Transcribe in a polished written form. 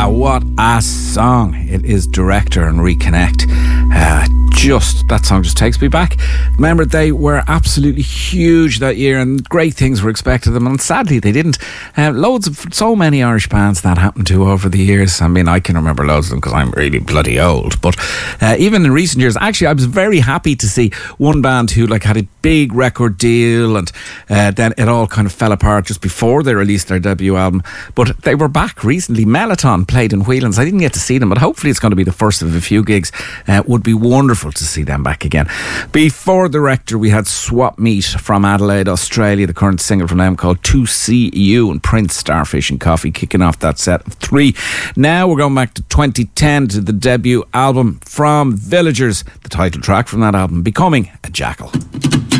What a song. It is Director and Reconnect. That song just takes me back. Remember, they were absolutely huge that year and great things were expected of them, and sadly they didn't. So many Irish bands that happened to over the years. I mean, I can remember loads of them because I'm really bloody old, but even in recent years, actually I was very happy to see one band who had a big record deal, and then it all kind of fell apart just before they released their debut album, but they were back recently. Mellotron played in Whelan's. I didn't get to see them, but hopefully it's going to be the first of a few gigs. Would be wonderful to see them back again. Before the Rector, we had Swap Meat from Adelaide, Australia, the current single from them called To See You, and Prince, Starfish and Coffee kicking off that set of 3. Now we're going back to 2010 to the debut album from Villagers, the title track from that album, Becoming a Jackal.